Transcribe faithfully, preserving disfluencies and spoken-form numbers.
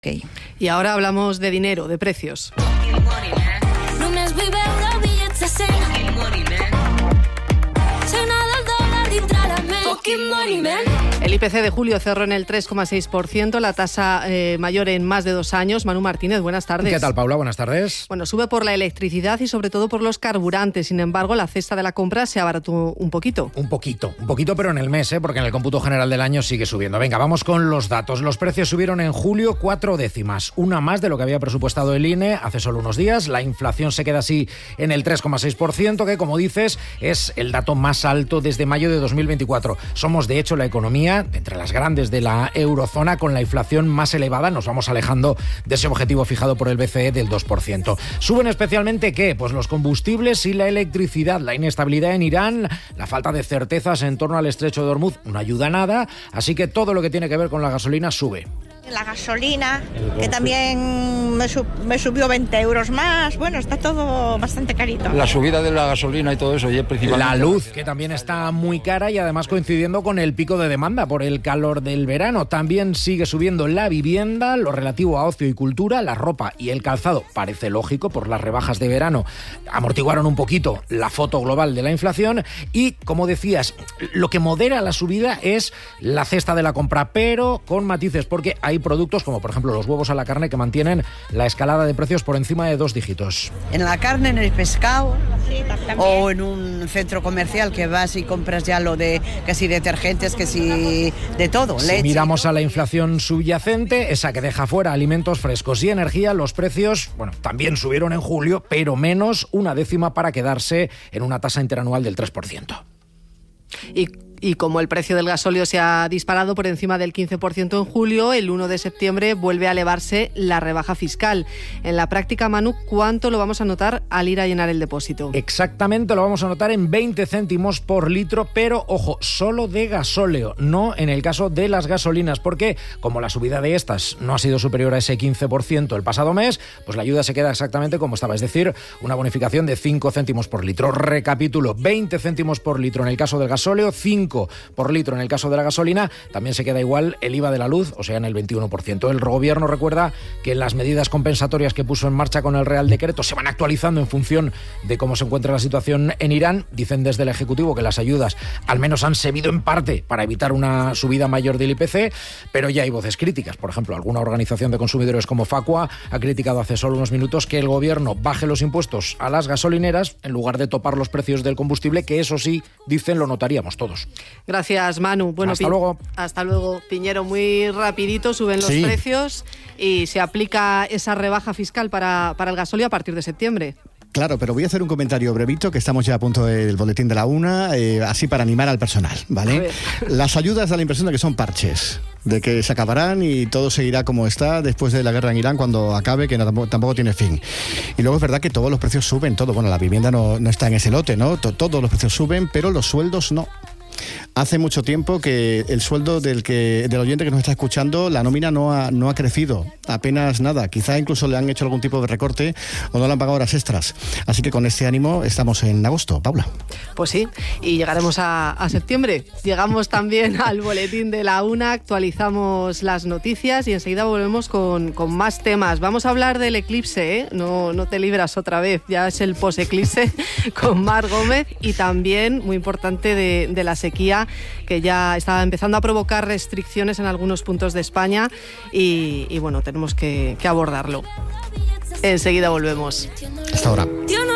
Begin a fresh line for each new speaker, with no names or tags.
Okay.
Y ahora hablamos de dinero, de precios. El I P C de julio cerró en el tres coma seis por ciento, la tasa eh, mayor en más de dos años. Manu Martínez, buenas tardes.
¿Qué tal, Paula? Buenas tardes.
Bueno, sube por la electricidad y sobre todo por los carburantes. Sin embargo, la cesta de la compra se abarató un poquito.
Un poquito, un poquito, pero en el mes, ¿eh? Porque en el cómputo general del año sigue subiendo. Venga, vamos con los datos. Los precios subieron en julio cuatro décimas, una más de lo que había presupuestado el I N E hace solo unos días. La inflación se queda así en el tres coma seis por ciento, que, como dices, es el dato más alto desde mayo de dos mil veinticuatro. Somos, de hecho, la economía entre las grandes de la eurozona con la inflación más elevada. Nos vamos alejando de ese objetivo fijado por el B C E del dos por ciento. ¿Suben especialmente qué? Pues los combustibles y la electricidad. La inestabilidad en Irán, la falta de certezas en torno al estrecho de Hormuz no ayuda a nada, así que todo lo que tiene que ver con la gasolina sube.
La gasolina, que también me, sub, me subió veinte euros más. Bueno, está todo bastante carito.
La subida de la gasolina y todo eso. Y principalmente
la luz, que también está muy cara y además coincidiendo con el pico de demanda por el calor del verano. También sigue subiendo la vivienda, lo relativo a ocio y cultura, la ropa y el calzado. Parece lógico, por las rebajas de verano amortiguaron un poquito la foto global de la inflación. Y, como decías, lo que modera la subida es la cesta de la compra, pero con matices, porque hay productos como, por ejemplo, los huevos a la carne, que mantienen la escalada de precios por encima de dos dígitos.
En la carne, en el pescado, sí, o en un centro comercial que vas y compras ya lo de que si detergentes, que si de todo,
si
leche.
Miramos a la inflación subyacente, esa que deja fuera alimentos frescos y energía, los precios, bueno, también subieron en julio, pero menos una décima para quedarse en una tasa interanual del tres por ciento.
Y Y como el precio del gasóleo se ha disparado por encima del quince por ciento en julio, el uno de septiembre vuelve a elevarse la rebaja fiscal. En la práctica, Manu, ¿cuánto lo vamos a notar al ir a llenar el depósito?
Exactamente, lo vamos a notar en veinte céntimos por litro, pero, ojo, solo de gasóleo, no en el caso de las gasolinas, porque como la subida de estas no ha sido superior a ese quince por ciento el pasado mes, pues la ayuda se queda exactamente como estaba, es decir, una bonificación de cinco céntimos por litro. Recapitulo, veinte céntimos por litro en el caso del gasóleo, cinco por litro en el caso de la gasolina. También se queda igual el I V A de la luz, o sea, en el veintiuno por ciento. El gobierno recuerda que las medidas compensatorias que puso en marcha con el Real Decreto se van actualizando en función de cómo se encuentra la situación en Irán. Dicen desde el Ejecutivo que las ayudas al menos han servido en parte para evitar una subida mayor del I P C, pero ya hay voces críticas. Por ejemplo, alguna organización de consumidores como Facua ha criticado hace solo unos minutos que el gobierno baje los impuestos a las gasolineras en lugar de topar los precios del combustible, que eso sí, dicen, lo notaríamos todos.
Gracias, Manu. Bueno,
hasta
Pi-
luego.
Hasta luego, Piñero. Muy rapidito suben los
sí.
precios y se aplica esa rebaja fiscal para, para el gasóleo a partir de septiembre.
Claro, pero voy a hacer un comentario brevito, que estamos ya a punto del boletín de la una, eh, así para animar al personal, ¿vale? Las ayudas da la impresión de que son parches, de que se acabarán y todo seguirá como está después de la guerra en Irán, cuando acabe, que no, tampoco, tampoco tiene fin. Y luego es verdad que todos los precios suben, todo. Bueno, la vivienda no, no está en ese lote, ¿no? T- todos los precios suben, pero los sueldos no. Hace mucho tiempo que el sueldo del que del oyente que nos está escuchando, la nómina no ha, no ha crecido, apenas nada. Quizá incluso le han hecho algún tipo de recorte o no le han pagado horas extras. Así que con este ánimo estamos en agosto, Paula.
Pues sí, y llegaremos a, a septiembre. Llegamos también al boletín de la una, actualizamos las noticias y enseguida volvemos con, con más temas. Vamos a hablar del eclipse, ¿eh? No, no te libras otra vez, ya es el post-eclipse con Mar Gómez, y también, muy importante, de, de la sequía, que ya está empezando a provocar restricciones en algunos puntos de España y, y bueno, tenemos que, que abordarlo. Enseguida volvemos.
Hasta ahora.